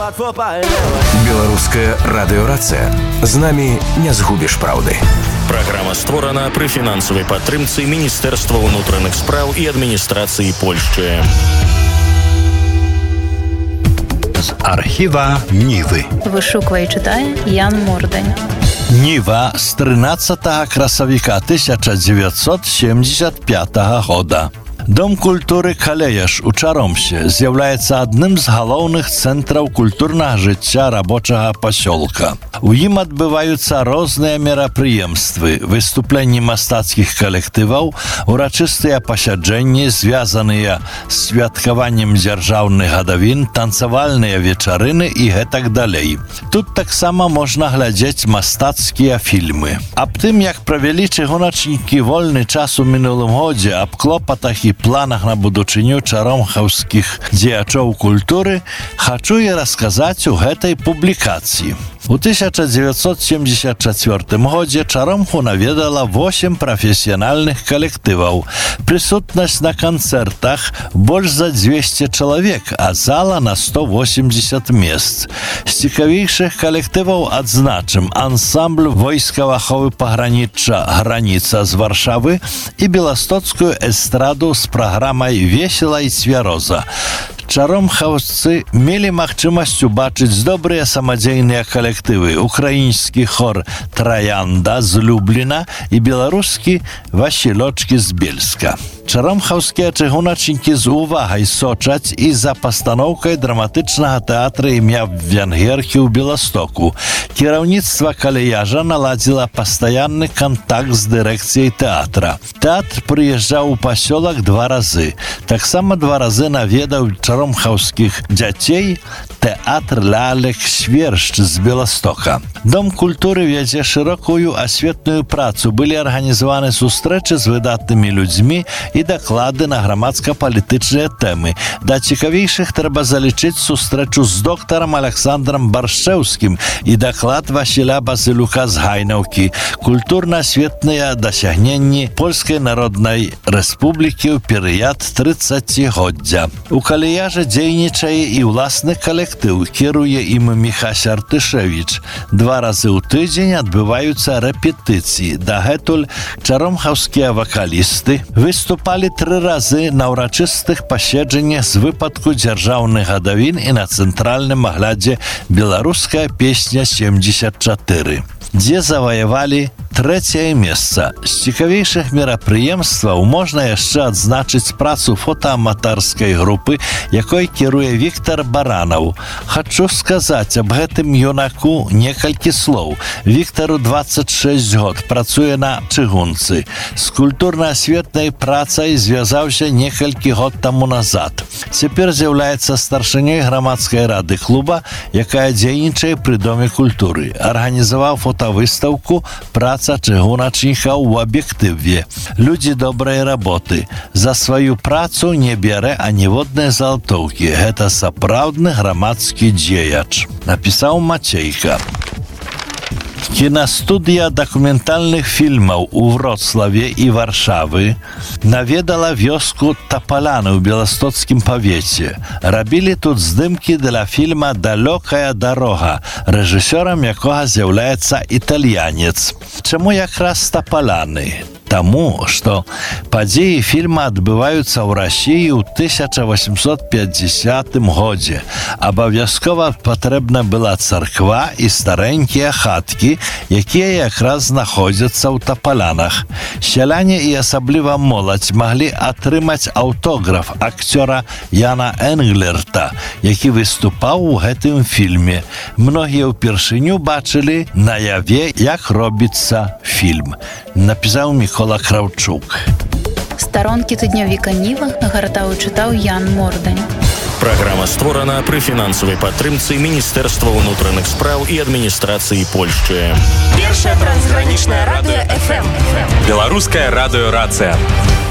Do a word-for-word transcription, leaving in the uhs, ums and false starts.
Беларуская радыёрацыя. З намі не згубіш праўды. Праграма створана пры фінансавай падтрымцы Міністэрства ўнутраных спраў і адміністрацыі Польшчы. З архіва Нівы. Вышуквае і чытае Ян Мордань. Ніва з трынаццатага красавіка тысяча дзевяцьсот семьдесят пятага года. Дом культуры «Калеяш» у Чаромсе з'яўляецца адным з галоўных цэнтраў культурнага жыцця рабочага пасёлка. У ім адбываюцца розныя мерапрыемствы, выступленні мастацкіх калектываў, урачыстыя пасяджэнні, звязаныя з святкаваннем дзяржаўных гадавін, танцавальныя вечарыны і гэтак далей. Тут таксама можна глядзець мастацкія фільмы. Аб тым, як правялі чыгуначнікі вольны час у мінулым годзе, аб клопатах і планах на будучыню чаромхаўскіх дзеячоў культуры, хачу я расказаць у гэтай публікацыі. У тысяча дзевяцьсот семьдесят чацвёртым годзе Чаромху наведала восем прафесіянальных калектываў. Прысутнасць на канцэртах больш за дзвесце чалавек, а зала на сто восемьдесят мест. З цікавейшых калектываў адзначым ансамбль войскава аховы пагранічча «Граніца» з Варшавы і беластоцкую эстраду з праграмай «Весела і цвяроза». Чаромхаўцы мелі магчымасць убачыць добрыя самадзейныя калектывы, украінскі хор «Траянда» з Любліна і беларускі «Васілочкі» з Бельска. Чаромхаўскія чыгуначнікі з увагай сочаць і за пастаноўкай драматычнага тэатра імя Венгеркі ў Беластоку. Кіраўніцтва «Калеяжа» наладзіла пастаянны кантакт з дырэкцыяй тэатра. Тэатр прыязджаў у пасёлак два разы. Таксама два разы наведаў чаромхаўскіх дзяцей тэатр лялек «Свершч» з Беластока. Дом культуры вядзе шырокую асветную працу. Былі арганізаваны сустрэчы з выдатнымі людзьмі і даклады на грамадска-палітычныя тэмы. Да цікавейшых трэба залічыць сустрэчу з доктарам Александрам Баршчэўскім і даклад Васіля Базылюка з Гайнаўкі. Культурна-асветныя дасягненні Польскай Народнай Рэспублікі ў перыяд трыццацігоддзя. У «Калеяжа» дзейнічае і ўласны калектыў, кіруе ім Міхась Артышевіч. Два разы ў тыдзень адбываюцца рэпетыцыі. Дагэтуль чаромхаўскія вакалісты выступалі тры разы на ўрачыстых паседжаннях з выпадку дзяржаўных гадавін і на цэнтральным аглядзе «Беларуская песня семьдесят чатыры», дзе заваявалі трэцяе месца. З цікавейшых мерапрыемстваў можна яшчэ адзначыць працу фотааматарскай групы, якой кіруе Віктар Баранаў. Хачу сказаць аб гэтым юнаку некалькі слоў. Віктару двадцать шесть год, працуе на чыгунцы. З культурна-асветнай працай звязаўся некалькі год таму назад. Цяпер з'яўляецца старшынёй грамадскай рады клуба, якая дзейнічае пры Доме культуры. Арганізаваў фотавыстаўку «Праца чыгуначніка ў аб'ектыве». Людзі добрай работы. За сваю працу не бярэ аніводнай залтоўкі. Гэта сапраўдны грамадскі дзеяч. Напісаў Мацейка. Кінастудыя дакументальных фільмаў у Вроцлаве і Варшавы наведала вёску Тапаляны ў беластоцкім павеце. Рабілі тут здымкі для фільма «Далёкая дарога», рэжысёрам якога з'яўляецца італьянец. Чаму якраз Тапаляны? Таму, што падзеі фільма адбываюцца ў Расіі ў тысяча восемьсот пятьдесятым годзе. Абавязкова патрэбна была царква і старэнькія хаткі, якія якраз знаходзяцца ў Тапалянах. Сяляне і асабліва моладзь маглі атрымаць аўтограф акцёра Яна Энглерта, які выступаў у гэтым фільме. Многія ўпершыню бачылі наяве, як робіцца фільм. Напісаў Мікола Краўчук. Старонкі тыднёвіка «Ніва» нагартаў і чытаў Ян Мордань. Праграма створана пры фінансавай падтрымцы Міністэрства ўнутраных спраў і адміністрацыі Польшчы. Першая трансгранічная радыё эф эм. Беларуская радыёрацыя.